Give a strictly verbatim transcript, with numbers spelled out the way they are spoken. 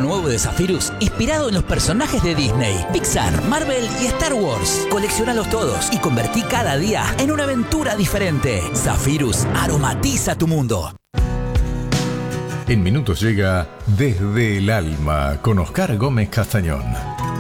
nuevo de Zephyrus, inspirado en los personajes de Disney, Pixar, Marvel y Star Wars. Coleccionalos todos y convertí cada día en una aventura diferente. Zephyrus aromatiza tu mundo. En minutos llega Desde el Alma con Oscar Gómez Castañón.